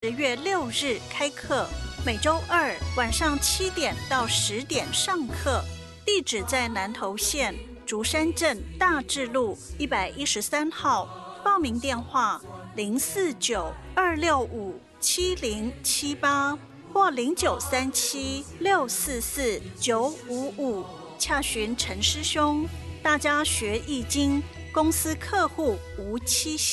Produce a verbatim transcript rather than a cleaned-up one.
个月六日开课，每周二晚上七点到十点上课。地址在南投县竹山镇大智路一百一十三号。报名电话零四九二六五七零七八或零九三七六四四九五五，洽询陈师兄。大家学易经，公司客户无期限。